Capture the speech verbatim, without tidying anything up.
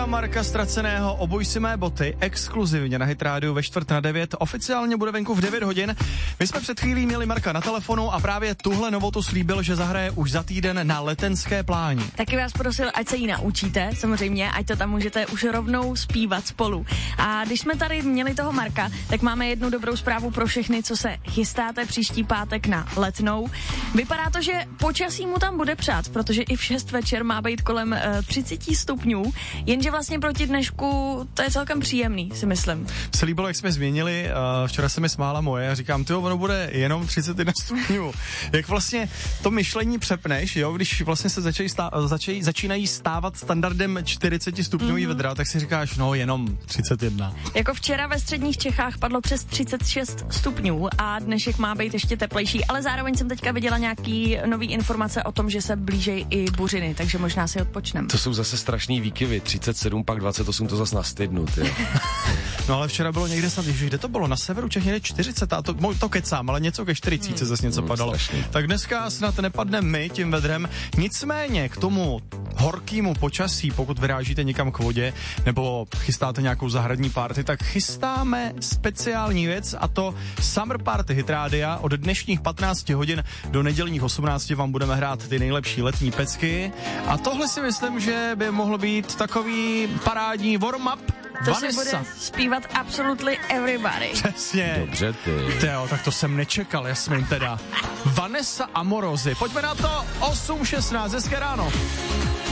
Pecka Marka Ztraceného, Obuj si mé boty, exkluzivně na Hit rádiu ve čtvrt na devět, oficiálně bude venku v devět hodin. My jsme před chvílí měli Marka na telefonu a právě tuhle novotu slíbil, že zahraje už za týden na Letenské pláni. Taky vás prosil, ať se jí naučíte, samozřejmě, ať to tam můžete už rovnou zpívat spolu. A když jsme tady měli toho Marka, tak máme jednu dobrou zprávu pro všechny, co se chystáte příští pátek na Letnou. Vypadá to, že počasí mu tam bude přát, protože i v šest večer má být kolem uh, třicet stupňů, jenže vlastně proti dnešku to je celkem příjemný, si myslím. Se líbilo, jak jsme změnili, uh, včera se mi smála moje a říkám, tyjo, ono bude jenom třicet jedna stupňů. Jak vlastně to myšlení přepneš, jo, když vlastně se začají stá- začají, začínají stávat standardem čtyřicet stupňový mm-hmm. vedra, tak si říkáš, no jenom třicet jedna. Jako včera ve středních Čechách padlo přes třicet šest stupňů a dnešek má být ještě teplejší, ale zároveň jsem teďka viděla nějaký nový informace o tom, že se blížejí i buřiny, takže možná si odpočnem. To jsou zase strašný výkyvy, třicet sedm, pak dvacet osm, to zase nastydnu, ty. No ale včera bylo někde snad, kde to bylo, na severu Čech někde čtyřicet, a to, to kecám, ale něco ke čtyřicet hmm. zase něco hmm, padalo. Strašný. Tak dneska snad nepadne my tím vedrem, nicméně k tomu horkému počasí, pokud vyrážíte někam k vodě, nebo chystáte nějakou zahradní party, tak chystáme speciální věc, a to Summer Party Hit Rádia. Od dnešních patnácti hodin do nedělních osmnácti vám budeme hrát ty nejlepší letní pecky. A tohle si myslím, že by mohlo být takový parádní warm-up. To Vanessa. si bude zpívat Absolutely Everybody. Přesně. Dobře, ty. Teo, tak to jsem nečekal, Jasmin teda. Vanessa Amorosi. Pojďme na to, osm šestnáct, hezké ráno.